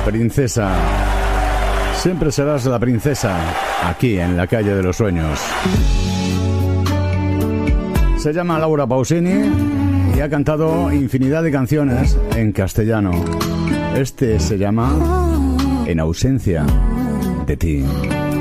princesa. Siempre serás la princesa, aquí en la calle de los sueños. Se llama Laura Pausini y ha cantado infinidad de canciones en castellano. Este se llama En ausencia de ti.